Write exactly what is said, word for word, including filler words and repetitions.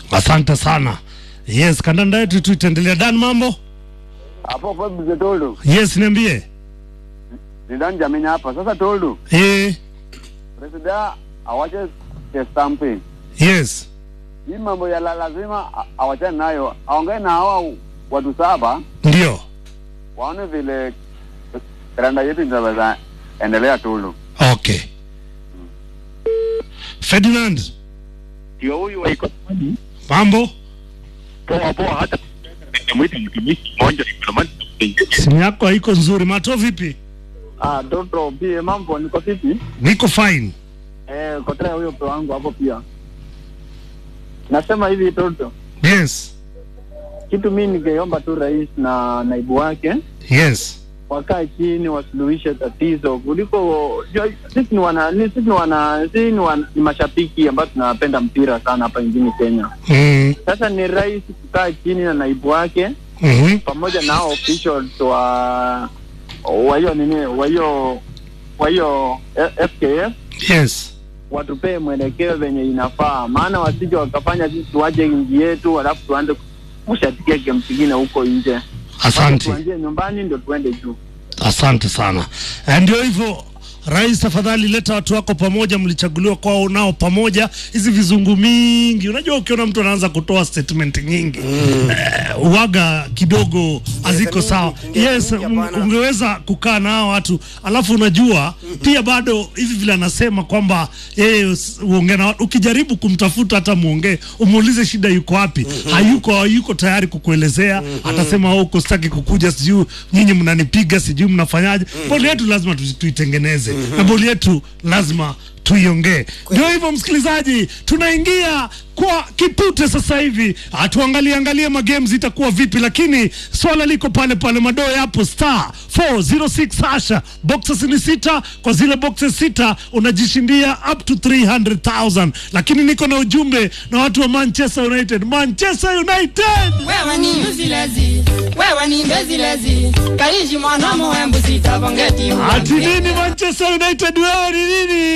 Asante sana. Yes, kandanda yetu tuendelea. Dan, mambo? Hapo kwa bize Toldo. Yes, niambie. Nidan Jamina hapa. Sasa Toldo. Eh. Presida awache stamping. Yes. Hii mambo ya lazima awachane nayo. Aongee na hawa watu saba. Ndio. Waone vile randa yetu inaweza endelea Toldo. Okay. Ferdinand. Ndio huyu wa iko. Mambo? Poa poa, hata mwite mtumishi mmoja diplomati. Simu yako haiko nzuri. Mato vipi? Ah, Dodo, pia mambo niko vipi? Niko fine. Eh, kotea huyo mpe wangu hapo pia. Nasema hivi Dodo. Yes. Kitu mimi ningeomba tu rais na naibu wake. Yes. Wakae chini wasuluhishe tatizo kuliko sisi ni wana sisi ni wana sisi ni, wana, ni mashabiki ambao tunapenda mpira sana hapa nchini Kenya. Mm. Sasa ni rais kukaa chini na naibu wake. Mhm. Pamoja na officials wa wa hiyo nini wa hiyo wa hiyo F K F. Yes. Watupee mwelekeo venye inafaa, maana wasije wakafanya sisi tuache nchi yetu alafu tuanze kushabikia game nyingine huko nje. Asante. Tuanzie nyumbani ndio tuende juu. Asante sana. Ndio hivyo, rais, tafadhali leta watu wako pamoja, mlichaguliwa kwao nao pamoja. Hizi vizungu mingi, unajua ukiona mtu anaanza kutoa statement nyingi mm. uh, uwaga kidogo aziko sawa. Yes, ungeweza kukaa na hao watu alafu unajua mm -hmm. pia bado hivi vile anasema kwamba yeye uongee na ukijaribu kumtafuta hata muongee umuulize shida yuko wapi mm -hmm. hayuko hayuko tayari kukuelezea mm -hmm. atasema wewe uko sitaki kukuja, sijui nyinyi mnanipiga, sijui mnafanyaje. mm -hmm. Boli yetu lazima tuitengeneze mm -hmm. na boli yetu lazima tuiongee. Ndio hivyo msikilizaji, tunaingia kwa kipute sasa hivi. Atuangalie angalie magames itakuwa vipi, lakini swala liko pale pale, madoe hapo star four oh six hasha. Boxes ni sita, kwa zile boxes sita unajishindia up to three hundred thousand. Lakini niko na ujumbe na watu wa Manchester United. Manchester United, wewe ni uzilezi, wewe ni mbezilezi, kaishi mwana mwembu sita bongeti. Ati nini Manchester United, wewe ni nini?